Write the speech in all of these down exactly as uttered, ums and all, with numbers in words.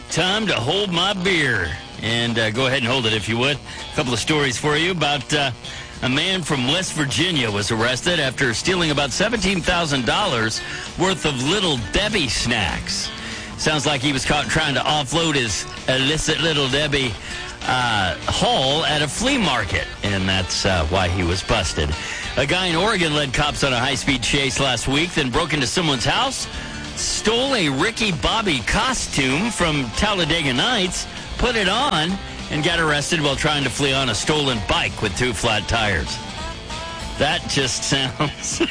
time to hold my beer. And uh, go ahead and hold it if you would. A couple of stories for you about uh, a man from West Virginia was arrested after stealing about seventeen thousand dollars worth of Little Debbie snacks. Sounds like he was caught trying to offload his illicit Little Debbie uh, haul at a flea market, and that's uh, why he was busted. A guy in Oregon led cops on a high-speed chase last week, then broke into someone's house, stole a Ricky Bobby costume from Talladega Nights, put it on, and got arrested while trying to flee on a stolen bike with two flat tires. That just sounds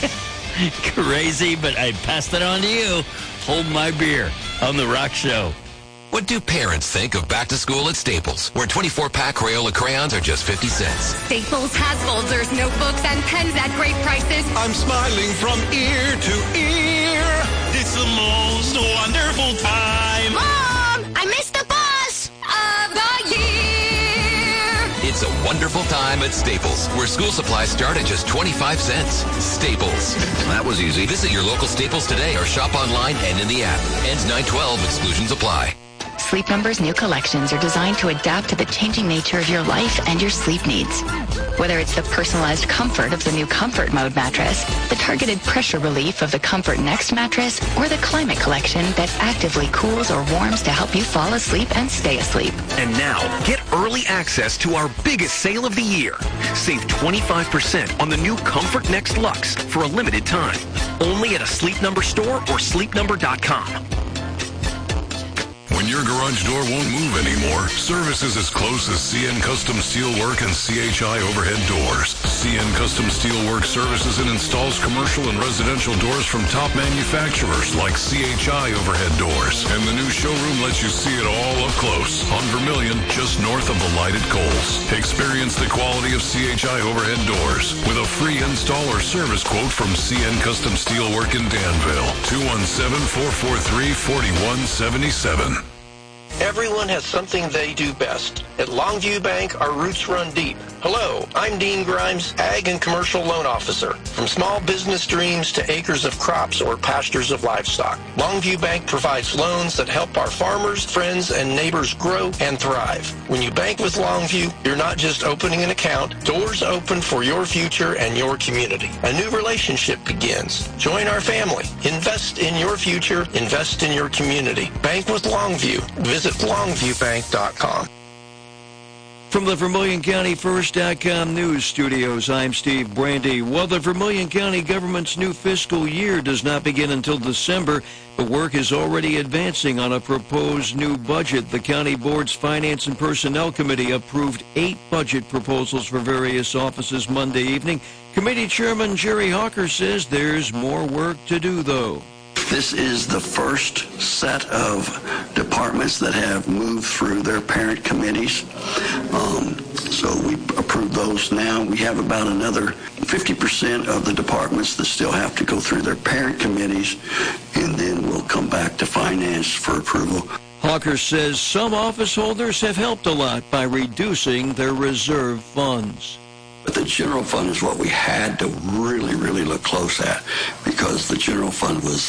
crazy, but I passed it on to you. Hold my beer on The Rock Show. What do parents think of back to school at Staples, where twenty-four pack Crayola crayons are just fifty cents? Staples has folders, notebooks, and pens at great prices. I'm smiling from ear to ear. It's the most wonderful time. Mom, I missed the bus of the year. It's a wonderful time at Staples, where school supplies start at just twenty-five cents. Staples. That was easy. Visit your local Staples today or shop online and in the app. Ends nine twelve. Exclusions apply. Sleep Number's new collections are designed to adapt to the changing nature of your life and your sleep needs. Whether it's the personalized comfort of the new Comfort Mode mattress, the targeted pressure relief of the Comfort Next mattress, or the Climate Collection that actively cools or warms to help you fall asleep and stay asleep. And now, get early access to our biggest sale of the year. Save twenty-five percent on the new Comfort Next Luxe for a limited time. Only at a Sleep Number store or sleep number dot com. When your garage door won't move anymore, service is as close as C N Custom Steelwork and C H I Overhead Doors. C N Custom Steelwork services and installs commercial and residential doors from top manufacturers like C H I Overhead Doors. And the new showroom lets you see it all up close on Vermilion, just north of the lighted Coles. Experience the quality of C H I Overhead Doors with a free install or service quote from C N Custom Steelwork in Danville. two one seven, four four three, four one seven seven. Everyone has something they do best. At Longview Bank, our roots run deep. Hello, I'm Dean Grimes, Ag and Commercial Loan Officer. From small business dreams to acres of crops or pastures of livestock, Longview Bank provides loans that help our farmers, friends, and neighbors grow and thrive. When you bank with Longview, you're not just opening an account. Doors open for your future and your community. A new relationship begins. Join our family. Invest in your future. Invest in your community. Bank with Longview. Visit longview bank dot com. From the Vermilion County First dot com news studios, I'm Steve Brandy. Well, the Vermilion County government's new fiscal year does not begin until December, but work is already advancing on a proposed new budget. The County Board's Finance and Personnel Committee approved eight budget proposals for various offices Monday evening. Committee Chairman Jerry Hawker says there's more work to do, though. This is the first set of departments that have moved through their parent committees. Um, so we approve those now. We have about another fifty percent of the departments that still have to go through their parent committees, and then we'll come back to finance for approval. Hawker says some office holders have helped a lot by reducing their reserve funds. But the general fund is what we had to really, really look close at, because the general fund was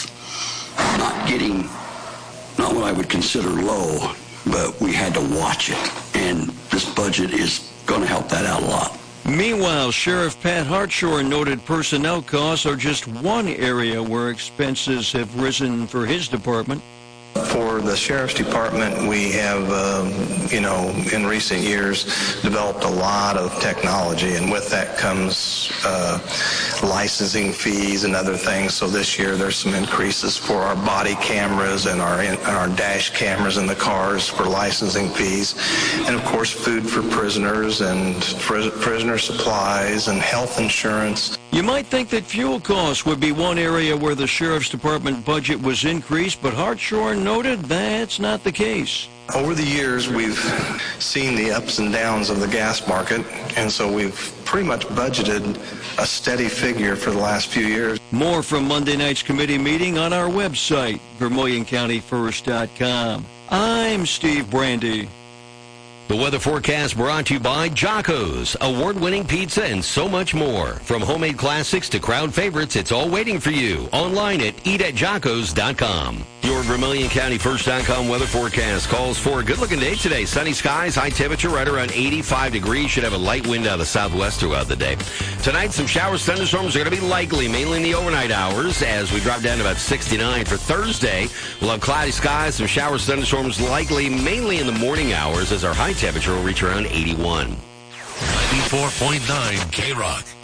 not getting, not what I would consider low, but we had to watch it. And this budget is going to help that out a lot. Meanwhile, Sheriff Pat Hartshorn noted personnel costs are just one area where expenses have risen for his department. For the Sheriff's Department, we have, um, you know, in recent years developed a lot of technology, and with that comes uh, licensing fees and other things. So this year there's some increases for our body cameras and our, and our dash cameras in the cars for licensing fees. And, of course, food for prisoners and pr- prisoner supplies and health insurance. You might think that fuel costs would be one area where the Sheriff's Department budget was increased, but Hartshorn noted that's not the case. Over the years, we've seen the ups and downs of the gas market, and so we've pretty much budgeted a steady figure for the last few years. More from Monday night's committee meeting on our website, Vermilion County First dot com. I'm Steve Brandy. The weather forecast brought to you by Jocko's, award-winning pizza and so much more. From homemade classics to crowd favorites, it's all waiting for you. Online at eat at jockos dot com. Your Vermilion County First dot com weather forecast calls for a good-looking day today. Sunny skies, high temperature right around eighty-five degrees. Should have a light wind out of the southwest throughout the day. Tonight, some showers, thunderstorms are going to be likely, mainly in the overnight hours, as we drop down to about sixty-nine. For Thursday, we'll have cloudy skies, some showers, thunderstorms likely, mainly in the morning hours, as our high temperature will reach around eighty-one. ninety-four point nine K-Rock.